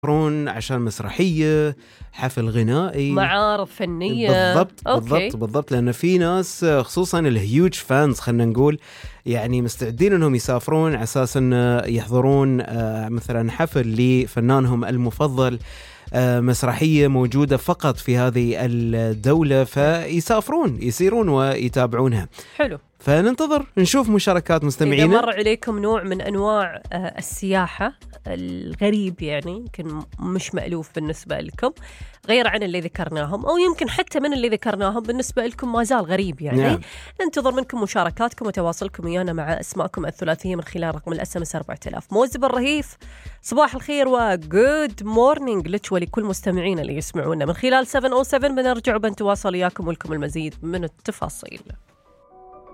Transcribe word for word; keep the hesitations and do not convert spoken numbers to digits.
يسافرون عشان مسرحية، حفل غنائي، معارض فنية. بالضبط أوكي. بالضبط بالضبط لأن في ناس خصوصا الهيوج فانز خلنا نقول يعني مستعدين أنهم يسافرون على أساس أن يحضرون مثلا حفل لفنانهم المفضل، مسرحية موجودة فقط في هذه الدولة، فيسافرون يسيرون ويتابعونها. حلو. فننتظر نشوف مشاركات مستمعينا. إذا مر عليكم نوع من أنواع السياحة الغريب يعني يمكن مش مألوف بالنسبة لكم غير عن اللي ذكرناهم، أو يمكن حتى من اللي ذكرناهم بالنسبة لكم ما زال غريب يعني نعم. ننتظر منكم مشاركاتكم وتواصلكم ويانا مع أسماءكم الثلاثية من خلال رقم الأس ام اس أربعة آلاف. موزب الرهيف صباح الخير وجود مورنينج لك ولكل مستمعين اللي يسمعونا من خلال سبعة صفر سبعة. بنرجع وبنتواصل وياكم ولكم المزيد من التفاصيل.